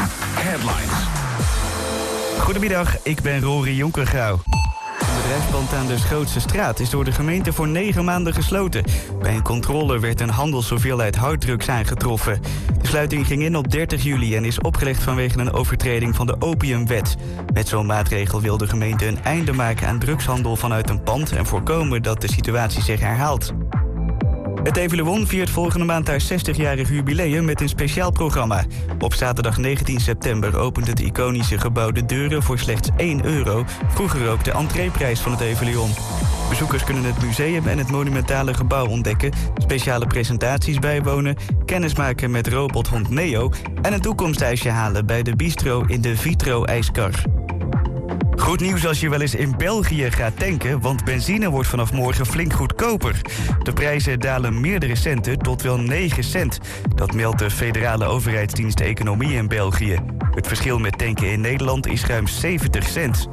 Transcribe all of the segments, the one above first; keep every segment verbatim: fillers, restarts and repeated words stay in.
Headlines. Goedemiddag, ik ben Rory Jonkergouw. Het bedrijfspand aan de Schrootse straat is door de gemeente voor negen maanden gesloten. Bij een controle werd een handelshoeveelheid harddrugs aangetroffen. De sluiting ging in op dertig juli en is opgelegd vanwege een overtreding van de opiumwet. Met zo'n maatregel wil de gemeente een einde maken aan drugshandel vanuit een pand en voorkomen dat de situatie zich herhaalt. Het Evaluon viert volgende maand haar zestigjarig jubileum met een speciaal programma. Op zaterdag negentien september opent het iconische gebouw de deuren voor slechts één euro. Vroeger ook de entreeprijs van het Evaluon. Bezoekers kunnen het museum en het monumentale gebouw ontdekken, speciale presentaties bijwonen, kennismaken met robothond Neo en een toekomstijsje halen bij de bistro in de Vitro-ijskar. Goed nieuws als je wel eens in België gaat tanken, want benzine wordt vanaf morgen flink goedkoper. De prijzen dalen meerdere centen tot wel negen cent. Dat meldt de federale overheidsdienst Economie in België. Het verschil met tanken in Nederland is ruim zeventig cent.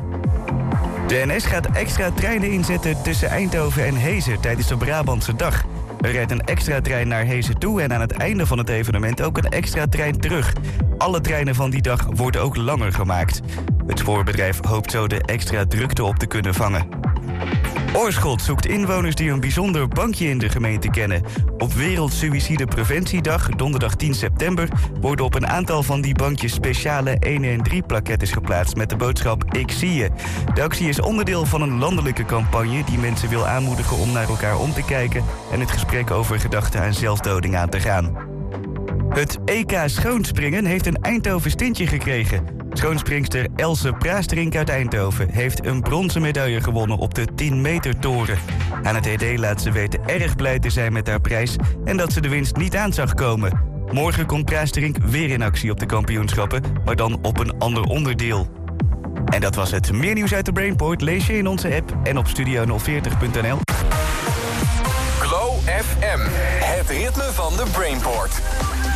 De N S gaat extra treinen inzetten tussen Eindhoven en Heeze tijdens de Brabantse Dag. Er rijdt een extra trein naar Heeze toe en aan het einde van het evenement ook een extra trein terug. Alle treinen van die dag worden ook langer gemaakt. Het spoorbedrijf hoopt zo de extra drukte op te kunnen vangen. Oorschot zoekt inwoners die een bijzonder bankje in de gemeente kennen. Op Wereldsuïcidepreventiedag, donderdag tien september... worden op een aantal van die bankjes speciale één en drie plaquettes geplaatst met de boodschap Ik zie je. De actie is onderdeel van een landelijke campagne die mensen wil aanmoedigen om naar elkaar om te kijken en het gesprek over gedachten aan zelfdoding aan te gaan. Het E K Schoonspringen heeft een Eindhoven tintje gekregen. Schoonspringster Else Praasterink uit Eindhoven heeft een bronzen medaille gewonnen op de tien meter toren. Aan het E D laat ze weten erg blij te zijn met haar prijs en dat ze de winst niet aan zag komen. Morgen komt Praasterink weer in actie op de kampioenschappen, maar dan op een ander onderdeel. En dat was het. Meer nieuws uit de Brainport lees je in onze app en op studio nul veertig punt n l. Glow F M, het ritme van de Brainport.